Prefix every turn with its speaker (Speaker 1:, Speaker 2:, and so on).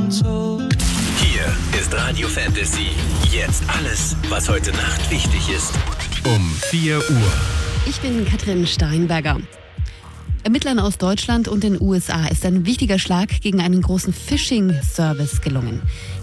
Speaker 1: Hier ist Radio Fantasy. Jetzt alles, was heute Nacht wichtig ist. Um 4 Uhr.
Speaker 2: Ich bin Katrin Steinberger. Ermittlern aus Deutschland und den USA ist ein wichtiger Schlag gegen einen großen Phishing-Service gelungen.